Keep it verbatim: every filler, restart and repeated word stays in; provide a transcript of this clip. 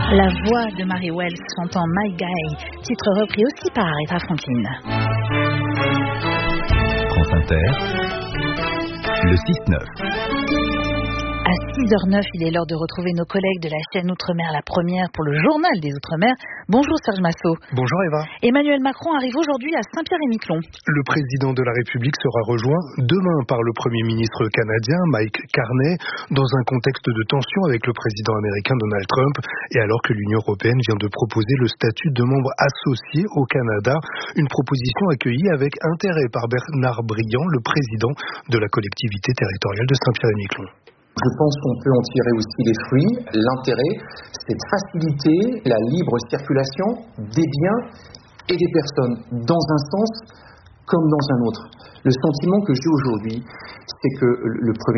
La voix de Mary Wells chantant My Guy, titre repris aussi par Aretha Franklin. France Inter, le six neuf. À six heures zéro neuf, il est l'heure de retrouver nos collègues de la chaîne Outre-mer, la première pour le journal des Outre-mer. Bonjour Serge Massot. Bonjour Eva. Emmanuel Macron arrive aujourd'hui à Saint-Pierre-et-Miquelon. Le président de la République sera rejoint demain par le Premier ministre canadien Mike Carney dans un contexte de tension avec le président américain Donald Trump et alors que l'Union européenne vient de proposer le statut de membre associé au Canada, une proposition accueillie avec intérêt par Bernard Briand, le président de la collectivité territoriale de Saint-Pierre-et-Miquelon. Je pense qu'on peut en tirer aussi des fruits. L'intérêt, c'est de faciliter la libre circulation des biens et des personnes, dans un sens comme dans un autre. Le sentiment que j'ai aujourd'hui, c'est que le Premier